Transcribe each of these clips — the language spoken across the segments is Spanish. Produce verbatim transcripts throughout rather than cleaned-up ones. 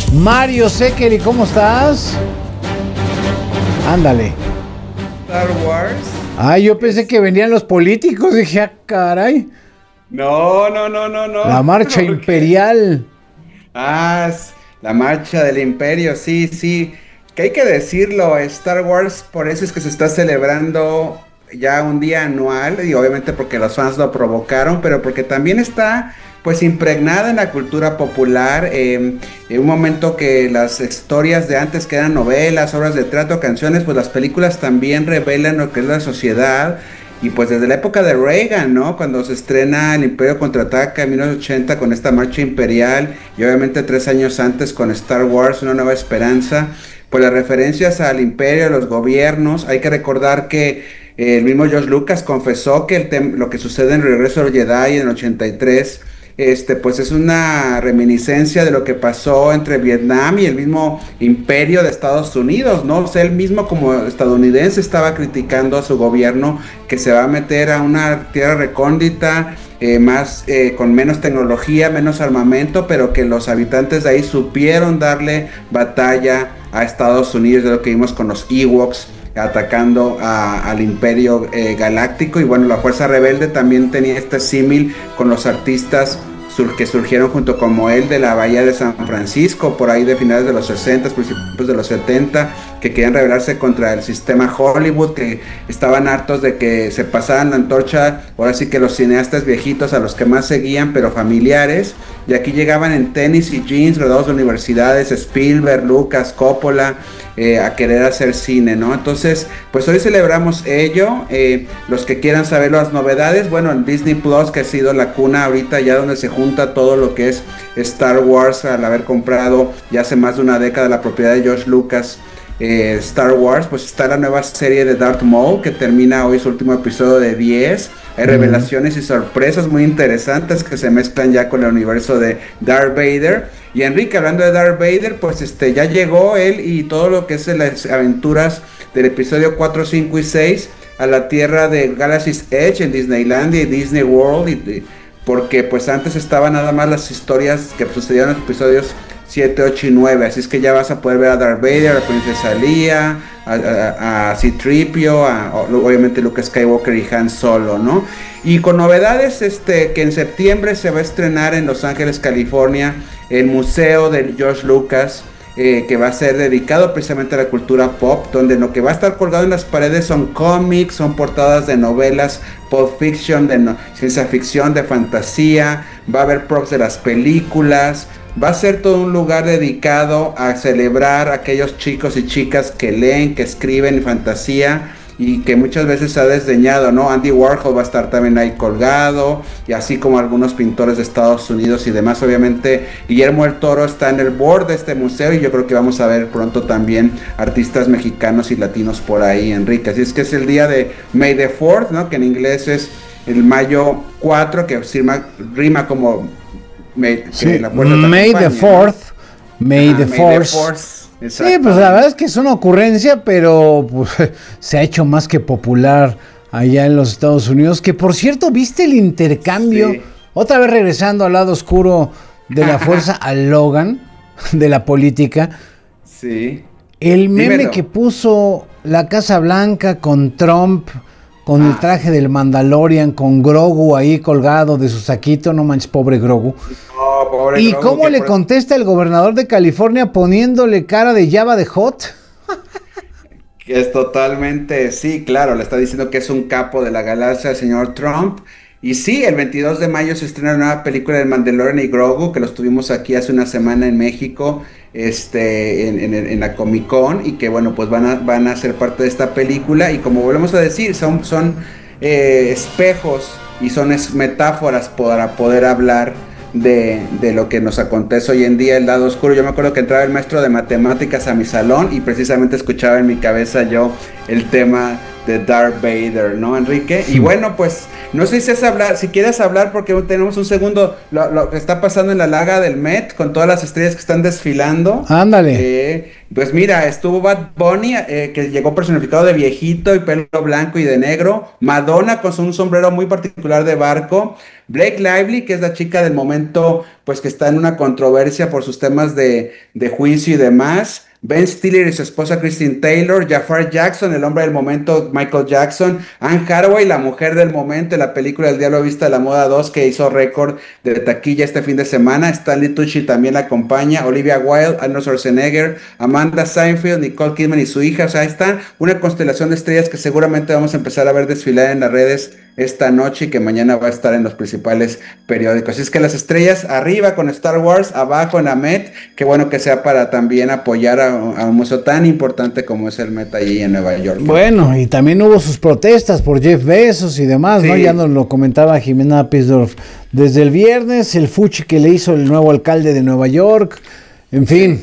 Mario Sekeli, ¿cómo estás? Ándale. Star Wars. Ay, yo pensé que venían los políticos, dije, ah, caray. No, no, no, no, no. La marcha ¿Por qué? imperial. Ah, es la marcha del Imperio, sí, sí. Que hay que decirlo, Star Wars, por eso es que se está celebrando ya un día anual, y obviamente porque los fans lo provocaron, pero porque también está pues impregnada en la cultura popular, eh, en un momento que las historias de antes que eran novelas, obras de teatro, canciones, pues las películas también revelan lo que es la sociedad. Y pues desde la época de Reagan, ¿no? Cuando se estrena El Imperio Contraataca en mil novecientos ochenta con esta marcha imperial y obviamente tres años antes con Star Wars, Una Nueva Esperanza, pues las referencias al imperio, a los gobiernos, hay que recordar que eh, el mismo George Lucas confesó que el tem- lo que sucede en Regreso al Jedi en el ochenta y tres este, pues es una reminiscencia de lo que pasó entre Vietnam y el mismo imperio de Estados Unidos, ¿no? O sea, él mismo como estadounidense estaba criticando a su gobierno que se va a meter a una tierra recóndita, eh, más, eh, con menos tecnología, menos armamento, pero que los habitantes de ahí supieron darle batalla a Estados Unidos, de lo que vimos con los Ewoks atacando a, al imperio eh, galáctico. Y bueno, la fuerza rebelde también tenía este símil con los artistas sur que surgieron junto como él de la bahía de San Francisco, por ahí de finales de los sesenta, principios de los setenta, que querían rebelarse contra el sistema Hollywood, que estaban hartos de que se pasaran la antorcha, ahora sí que los cineastas viejitos a los que más seguían, pero familiares, y aquí llegaban en tenis y jeans, graduados de universidades, Spielberg, Lucas, Coppola, eh, a querer hacer cine, ¿no? Entonces, pues hoy celebramos ello. Eh, los que quieran saber las novedades, bueno, en Disney Plus, que ha sido la cuna ahorita ya donde se junta todo lo que es Star Wars, al haber comprado ya hace más de una década la propiedad de George Lucas, eh, Star Wars, pues está la nueva serie de Darth Maul, que termina hoy su último episodio de diez. Hay revelaciones y sorpresas muy interesantes que se mezclan ya con el universo de Darth Vader. Y Enrique, hablando de Darth Vader, pues este ya llegó él y todo lo que es las aventuras del episodio cuatro, cinco y seis a la tierra de Galaxy's Edge en Disneylandia y Disney World, y, porque pues antes estaban nada más las historias que sucedieron en los episodios siete, ocho y nueve, así es que ya vas a poder ver a Darth Vader, a la princesa Leia, a, a, a C tres P O, a, obviamente Luke Skywalker y Han Solo, ¿no? Y con novedades, este, que en septiembre se va a estrenar en Los Ángeles, California, el museo de George Lucas, eh, que va a ser dedicado precisamente a la cultura pop, donde lo que va a estar colgado en las paredes son cómics, son portadas de novelas, pulp fiction, de no, ciencia ficción, de fantasía, va a haber props de las películas. Va a ser todo un lugar dedicado a celebrar a aquellos chicos y chicas que leen, que escriben fantasía y que muchas veces se ha desdeñado, ¿no? Andy Warhol va a estar también ahí colgado, y así como algunos pintores de Estados Unidos y demás. Obviamente Guillermo del Toro está en el board de este museo, y yo creo que vamos a ver pronto también artistas mexicanos y latinos por ahí, Enrique. Así es que es el día de May the fourth, ¿no? Que en inglés es el mayo cuatro, que rima, rima como May, Sí, la May the fourth, May the fourth. Sí, pues la verdad es que es una ocurrencia, pero pues, se ha hecho más que popular allá en los Estados Unidos. Que por cierto, ¿viste el intercambio? Sí. Otra vez regresando al lado oscuro de la fuerza a Logan, de la política. Sí. El meme Dímelo. Que puso la Casa Blanca con Trump, con ah. el traje del Mandalorian, con Grogu ahí colgado de su saquito, no manches, pobre Grogu. No, pobre ¿Y Grogu, cómo le por... contesta el gobernador de California poniéndole cara de Jabba de Hutt? Que es totalmente, sí, claro, le está diciendo que es un capo de la galaxia el señor Trump. Y sí, el veintidós de mayo se estrena la nueva película del Mandalorian y Grogu, que los tuvimos aquí hace una semana en México, este, en, en, en la Comic Con, y que bueno, pues van a, van a ser parte de esta película. Y como volvemos a decir, son, son eh, espejos y son es, metáforas para poder hablar de, de lo que nos acontece hoy en día, el lado oscuro. Yo me acuerdo que entraba el maestro de matemáticas a mi salón y precisamente escuchaba en mi cabeza yo el tema de Darth Vader, ¿no, Enrique? Y bueno, pues no sé si es hablar, si quieres hablar, porque tenemos un segundo, lo, lo que está pasando en la Laga del Met, con todas las estrellas que están desfilando. Ándale. Eh, pues mira, estuvo Bad Bunny, eh, que llegó personificado de viejito y pelo blanco y de negro. Madonna con un sombrero muy particular de barco. Blake Lively, que es la chica del momento, pues que está en una controversia por sus temas de, de juicio y demás. Ben Stiller y su esposa Christine Taylor, Jafar Jackson, el hombre del momento Michael Jackson, Anne Hathaway, la mujer del momento, en la película El Diablo Viste a la Moda dos, que hizo récord de taquilla este fin de semana. Stanley Tucci también la acompaña, Olivia Wilde, Arnold Schwarzenegger, Amanda Seyfried, Nicole Kidman y su hija. O sea, está una constelación de estrellas que seguramente vamos a empezar a ver desfilar en las redes esta noche y que mañana va a estar en los principales periódicos. Así es que las estrellas arriba con Star Wars, abajo en la Met, qué bueno que sea para también apoyar a, a un museo tan importante como es el Met allí en Nueva York. Bueno, y también hubo sus protestas por Jeff Bezos y demás, sí. ¿no? Ya nos lo comentaba Jimena Pisdorf. Desde el viernes, el fuchi que le hizo el nuevo alcalde de Nueva York, en fin...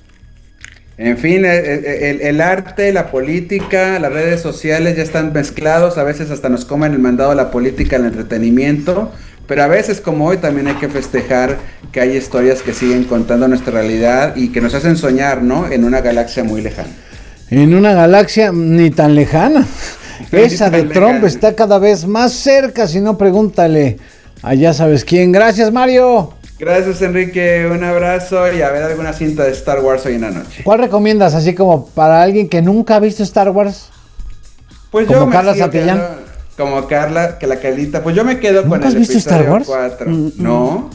En fin, el, el, el arte, la política, las redes sociales ya están mezclados, a veces hasta nos comen el mandado la política, el entretenimiento, pero a veces como hoy también hay que festejar que hay historias que siguen contando nuestra realidad y que nos hacen soñar, ¿no? En una galaxia muy lejana. En una galaxia ni tan lejana. Esa de Trump está cada vez más cerca, si no pregúntale a ya sabes quién. Gracias, Mario. Gracias, Enrique, un abrazo y a ver alguna cinta de Star Wars hoy en la noche. ¿Cuál recomiendas, así como para alguien que nunca ha visto Star Wars? Pues como yo me Carla Santillán. Quedando, como Carla, que la Carlita, pues yo me quedo con el has visto episodio Star Wars? cuatro. Mm, ¿No?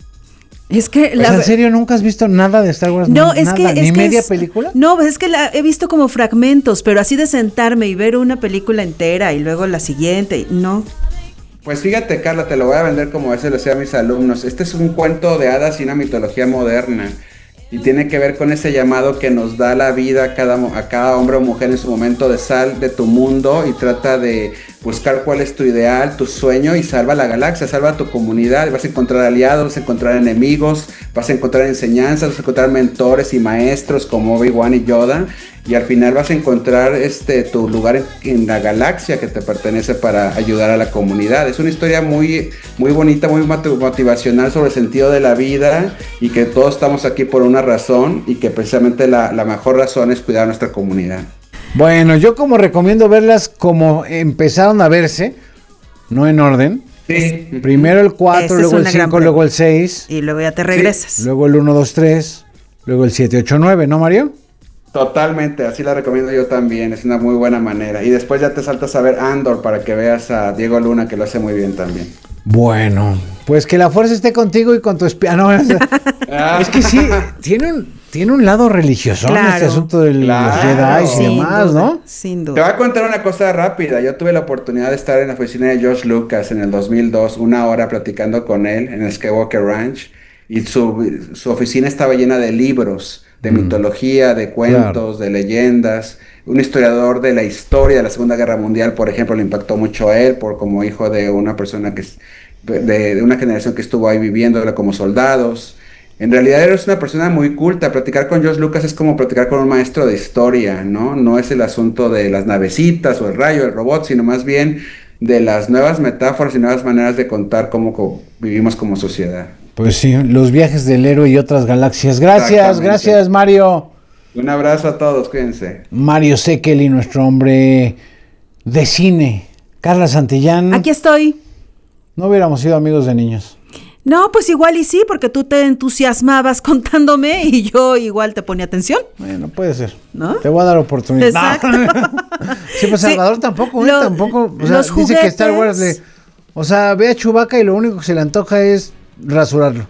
Es que la... ¿En serio nunca has visto nada de Star Wars? No, es nada, que... ¿Ni es media que es, película? No, es que la he visto como fragmentos, pero así de sentarme y ver una película entera y luego la siguiente, no... Pues fíjate, Carla, te lo voy a vender como a veces lo decía a mis alumnos. Este es un cuento de hadas y una mitología moderna. Y tiene que ver con ese llamado que nos da la vida a cada, a cada hombre o mujer en su momento de sal de tu mundo y trata de buscar cuál es tu ideal, tu sueño y salva la galaxia, salva tu comunidad. Vas a encontrar aliados, vas a encontrar enemigos, vas a encontrar enseñanzas, vas a encontrar mentores y maestros como Obi-Wan y Yoda. Y al final vas a encontrar este, tu lugar en, en la galaxia que te pertenece para ayudar a la comunidad. Es una historia muy, muy bonita, muy motivacional sobre el sentido de la vida y que todos estamos aquí por una razón y que precisamente la, la mejor razón es cuidar a nuestra comunidad. Bueno, yo como recomiendo verlas como empezaron a verse, no en orden. Sí. Primero el cuatro, luego el cinco, luego el seis. Y luego ya te regresas. Sí. Luego el uno, dos, tres, luego el siete, ocho, nueve, ¿no, Mario? Totalmente, así la recomiendo yo también, es una muy buena manera. Y después ya te saltas a ver Andor para que veas a Diego Luna, que lo hace muy bien también. Bueno, pues que la fuerza esté contigo y con tu espía. No, es, es que sí, tiene un, tiene un lado religioso, claro, este asunto de claro, los Jedi y demás, duda, ¿no? Sin duda. Te voy a contar una cosa rápida. Yo tuve la oportunidad de estar en la oficina de George Lucas en el dos mil dos, una hora platicando con él en el Skywalker Ranch, y su, su oficina estaba llena de libros de mm. mitología, de cuentos, claro. de leyendas. Un historiador de la historia de la Segunda Guerra Mundial, por ejemplo, le impactó mucho a él por como hijo de una persona que de, de una generación que estuvo ahí viviéndola como soldados. En realidad eres una persona muy culta. Platicar con George Lucas es como platicar con un maestro de historia, ¿no? No es el asunto de las navecitas o el rayo, el robot, sino más bien de las nuevas metáforas y nuevas maneras de contar cómo co- vivimos como sociedad. Pues sí, los viajes del héroe y otras galaxias. Gracias, gracias, Mario. Un abrazo a todos, cuídense. Mario Sekeli, nuestro hombre de cine. Carla Santillán. Aquí estoy. No hubiéramos sido amigos de niños. No, pues igual y sí, porque tú te entusiasmabas contándome y yo igual te ponía atención. Bueno, puede ser. ¿No? Te voy a dar oportunidad. Exacto. No. Sí, pues Salvador sí, tampoco, ¿eh? Lo, tampoco. O sea, dice juguetes. Que Star Wars le... O sea, ve a Chewbacca y lo único que se le antoja es rasurarlo.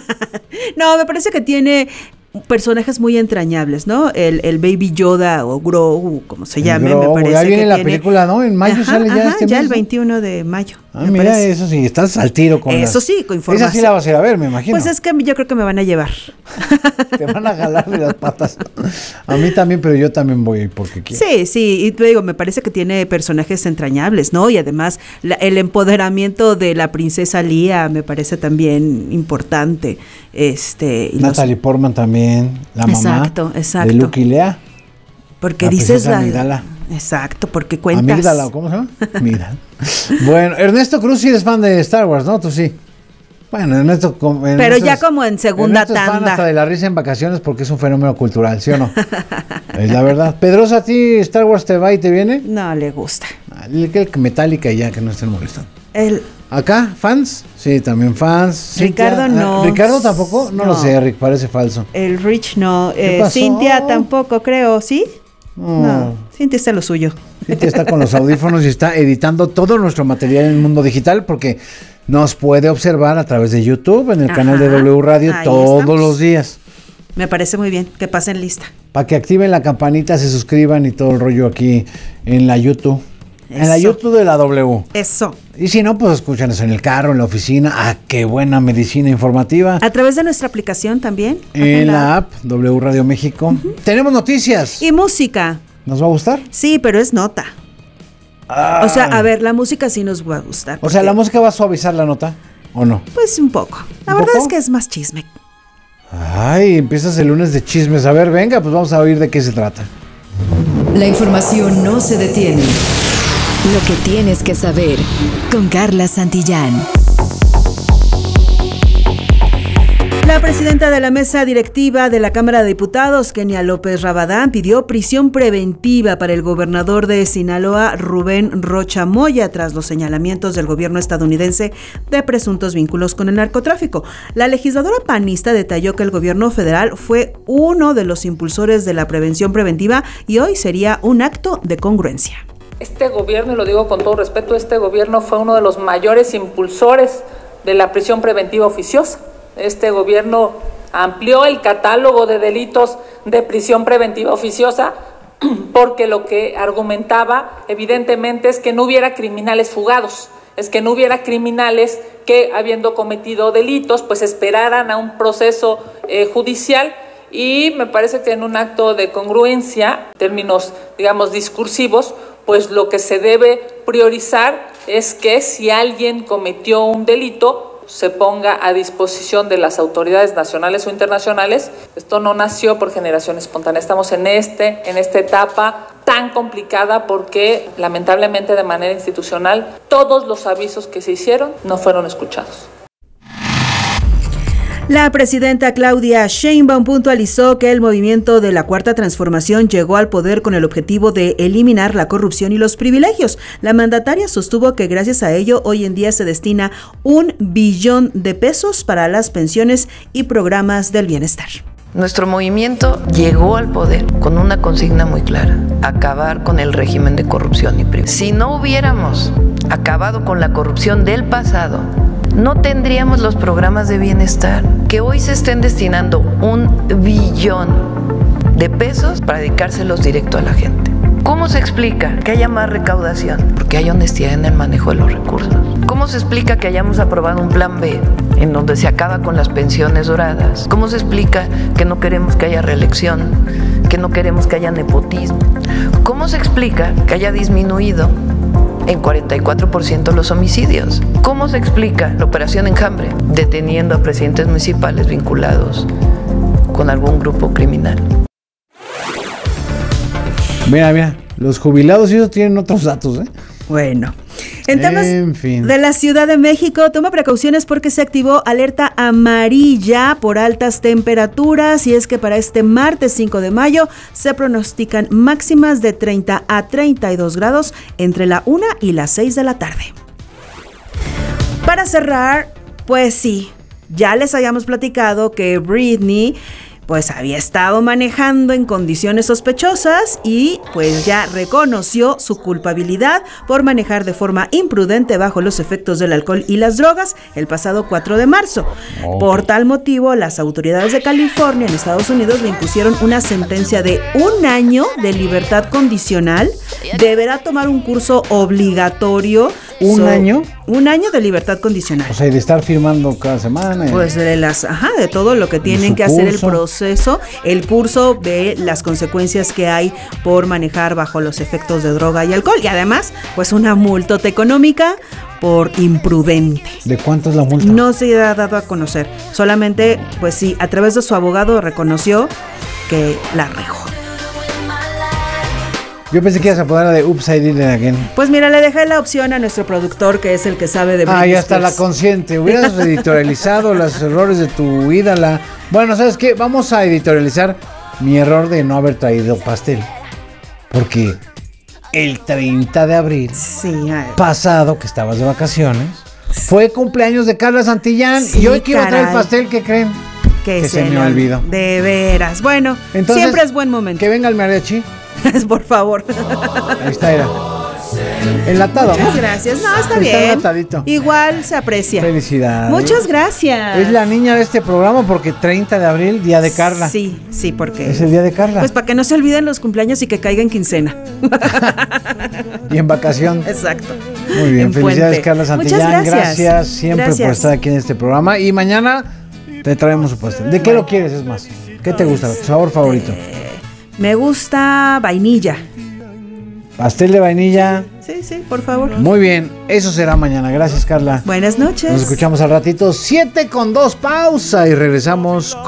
No, me parece que tiene personajes muy entrañables, ¿no? El, el Baby Yoda o Grogu, como se llame, Grogu, me parece ya viene que la tiene... película, ¿no? En mayo ajá, sale ya ajá, este mes. ya el veintiuno de mayo. Ah, mira, parece. Eso sí, estás al tiro con Eso las... sí, con información. Esa sí la vas a ir a ver, me imagino. Pues es que yo creo que me van a llevar. Te van a jalar de las patas. A mí también, pero yo también voy porque quiero. Sí, sí, y te digo, me parece que tiene personajes entrañables, ¿no? Y además la, el empoderamiento de la princesa Leia me parece también importante. Este, y Natalie los... Portman también, la mamá exacto, exacto. de Luke y Leia. Porque la dices la, Amidala. Exacto, porque cuentas. Amígdala, ¿cómo se llama? Mira. Bueno, Ernesto Cruz, sí eres fan de Star Wars, ¿no? Tú sí. Bueno, Ernesto... Ernesto Pero ya es, como en segunda Ernesto tanda. Es fan hasta de la risa en vacaciones porque es un fenómeno cultural, ¿sí o no? Es la verdad. Pedrosa, ¿a ti Star Wars te va y te viene? No le gusta. El que Metallica ya, que no estén molestando. El... ¿Acá? ¿Fans? Sí, también fans. Ricardo Cintia, no. ¿Ricardo tampoco? No, no lo sé, Rick, parece falso. El Rich no. Eh, Cintia tampoco, creo, ¿sí? No. no. Cintia está lo suyo. Cintia está con los audífonos y está editando todo nuestro material en el mundo digital porque nos puede observar a través de YouTube en el Ajá, canal de W Radio todos estamos. los días. Me parece muy bien, que pasen lista. Para que activen la campanita, se suscriban y todo el rollo aquí en la YouTube. Eso. En la YouTube de la W. Eso. Y si no, pues escúchanos en el carro, en la oficina. ¡Ah, qué buena medicina informativa! A través de nuestra aplicación también. En la, la app W Radio México. Uh-huh. Tenemos noticias. Y música. ¿Nos va a gustar? Sí, pero es nota. Ah. O sea, a ver, la música sí nos va a gustar. O sea, ¿la música va a suavizar la nota o no? Pues un poco. La ¿Un verdad poco? es que es más chisme. Ay, empiezas el lunes de chismes. A ver, venga, pues vamos a oír de qué se trata. La información no se detiene. Lo que tienes que saber con Carla Santillán. La presidenta de la mesa directiva de la Cámara de Diputados, Kenia López Rabadán, pidió prisión preventiva para el gobernador de Sinaloa, Rubén Rocha Moya, tras los señalamientos del gobierno estadounidense de presuntos vínculos con el narcotráfico. La legisladora panista detalló que el gobierno federal fue uno de los impulsores de la prevención preventiva y hoy sería un acto de congruencia. Este gobierno, y lo digo con todo respeto, este gobierno fue uno de los mayores impulsores de la prisión preventiva oficiosa. Este gobierno amplió el catálogo de delitos de prisión preventiva oficiosa porque lo que argumentaba evidentemente es que no hubiera criminales fugados, es que no hubiera criminales que habiendo cometido delitos pues esperaran a un proceso eh, judicial. Y me parece que en un acto de congruencia, en términos digamos discursivos, pues lo que se debe priorizar es que si alguien cometió un delito se ponga a disposición de las autoridades nacionales o internacionales. Esto no nació por generación espontánea. Estamos en este, en esta etapa tan complicada porque lamentablemente de manera institucional todos los avisos que se hicieron no fueron escuchados. La presidenta Claudia Sheinbaum puntualizó que el movimiento de la Cuarta Transformación llegó al poder con el objetivo de eliminar la corrupción y los privilegios. La mandataria sostuvo que gracias a ello hoy en día se destina un billón de pesos para las pensiones y programas del bienestar. Nuestro movimiento llegó al poder con una consigna muy clara: acabar con el régimen de corrupción y privilegios. Si no hubiéramos acabado con la corrupción del pasado, no tendríamos los programas de bienestar. Que hoy se estén destinando un billón de pesos para dedicárselos directo a la gente. ¿Cómo se explica que haya más recaudación? Porque hay honestidad en el manejo de los recursos. ¿Cómo se explica que hayamos aprobado un plan B en donde se acaba con las pensiones doradas? ¿Cómo se explica que no queremos que haya reelección, que no queremos que haya nepotismo? ¿Cómo se explica que haya disminuido en cuarenta y cuatro por ciento los homicidios? ¿Cómo se explica la operación Enjambre, deteniendo a presidentes municipales vinculados con algún grupo criminal? Mira, mira, los jubilados y ellos tienen otros datos, ¿eh? Bueno, en temas en fin. de la Ciudad de México, toma precauciones porque se activó alerta amarilla por altas temperaturas, y es que para este martes cinco de mayo se pronostican máximas de treinta a treinta y dos grados entre la una y las seis de la tarde. Para cerrar, pues sí, ya les habíamos platicado que Britney pues había estado manejando en condiciones sospechosas y pues ya reconoció su culpabilidad por manejar de forma imprudente bajo los efectos del alcohol y las drogas el pasado cuatro de marzo. Oh. Por tal motivo, las autoridades de California en Estados Unidos le impusieron una sentencia de un año de libertad condicional. Deberá tomar un curso obligatorio. ¿Un so, año? Un año de libertad condicional. O sea, y de estar firmando cada semana. Pues de las, ajá, de todo lo que tienen que hacer, el proceso, el curso de las consecuencias que hay por manejar bajo los efectos de droga y alcohol. Y además, pues una multota económica por imprudente. ¿De cuánto es la multa? No se ha dado a conocer. Solamente, pues sí, a través de su abogado reconoció que la regó. Yo pensé que ibas a poner la de Oops, I Did It Again. Pues mira, le dejé la opción a nuestro productor, que es el que sabe de Ah, ya está la consciente. Hubieras editorializado los errores de tu ídola. Bueno, ¿sabes qué? Vamos a editorializar mi error de no haber traído pastel. Porque el treinta de abril sí, pasado, que estabas de vacaciones, fue cumpleaños de Carla Santillán. Sí, y hoy que iba a traer pastel, ¿qué creen? Que, que se, se me olvidó. De veras. Bueno, entonces, siempre es buen momento. Que venga el mariachi. Por favor. Ahí está, era. Enlatado. Muchas gracias. No, está, está bien. Enlatadito. Igual se aprecia. Felicidades. Muchas gracias. Es la niña de este programa porque treinta de abril, día de Carla. Sí, sí, porque. Es el día de Carla. Pues para que no se olviden los cumpleaños y que caiga en quincena. Y en vacación. Exacto. Muy bien. En Felicidades, puente. Carla Santillán. Muchas gracias. Gracias siempre gracias. por estar aquí en este programa. Y mañana te traemos su pastel. ¿De qué bueno. lo quieres? Es más, ¿qué te gusta? ¿Tu sabor favorito? Eh, me gusta vainilla. Pastel de vainilla. Sí, sí, por favor. Muy bien, eso será mañana. Gracias, Carla. Buenas noches. Nos escuchamos al ratito. siete con dos, pausa y regresamos.